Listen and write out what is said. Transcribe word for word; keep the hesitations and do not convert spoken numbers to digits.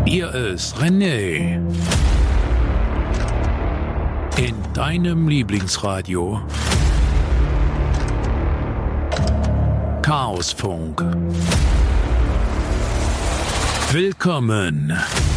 Hier ist René. In deinem Lieblingsradio. Chaosfunk. Willkommen.